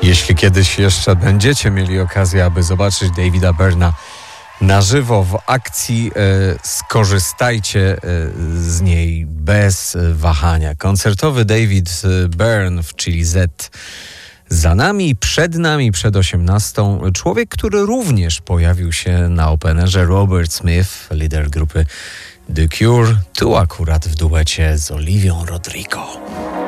Jeśli kiedyś jeszcze będziecie mieli okazję, aby zobaczyć Davida Byrna na żywo w akcji, skorzystajcie z niej bez wahania. Koncertowy David Byrne w Chili Z za nami, przed 18. Człowiek, który również pojawił się na openerze, Robert Smith, lider grupy The Cure, tu akurat w duecie z Olivią Rodrigo.